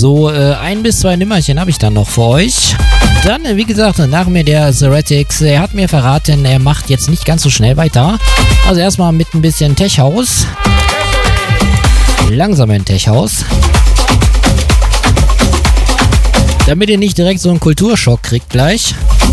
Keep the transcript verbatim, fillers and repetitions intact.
So, äh, ein bis zwei Nimmerchen habe ich dann noch für euch. Dann, äh, wie gesagt, nach mir der Zeratics. Er hat mir verraten, er macht jetzt nicht ganz so schnell weiter. Also erstmal mit ein bisschen Tech House. Langsam in Tech House. Damit ihr nicht direkt so einen Kulturschock kriegt gleich.